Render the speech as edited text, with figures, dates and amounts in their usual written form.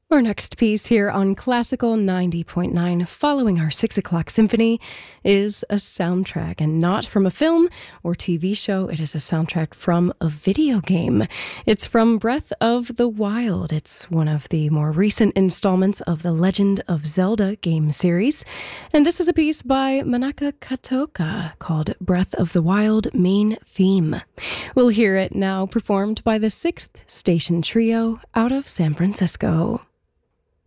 Our next piece here on Classical 90.9, following our 6 o'clock symphony, is a soundtrack, and not from a film or TV show. It is a soundtrack from a video game. It's from Breath of the Wild. It's one of the more recent installments of the Legend of Zelda game series. And this is a piece by Manaka Katoka called Breath of the Wild Main Theme. We'll hear it now performed by the Sixth Station Trio out of San Francisco.